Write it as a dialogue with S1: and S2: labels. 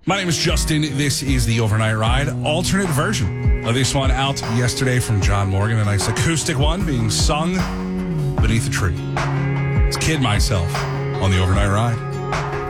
S1: My name is Justin. This is the Overnight Ride, alternate version of this one out yesterday from John Morgan, a nice acoustic one being sung beneath a tree. It's Kid Myself on the Overnight Ride.